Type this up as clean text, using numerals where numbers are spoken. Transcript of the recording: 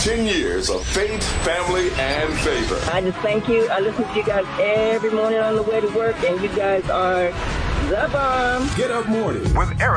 10 years of faith, family, and favor. I just thank you. I listen to you guys every morning on the way to work, and you guys are the bomb. Get Up Morning With Eric.